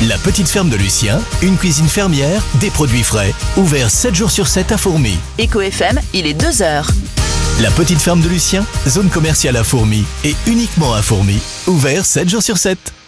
La petite ferme de Lucien, une cuisine fermière, des produits frais. Ouvert 7 jours sur 7 à Fourmies. Éco FM, il est 2h. La petite ferme de Lucien, zone commerciale à Fourmies et uniquement à Fourmies. Ouvert 7 jours sur 7.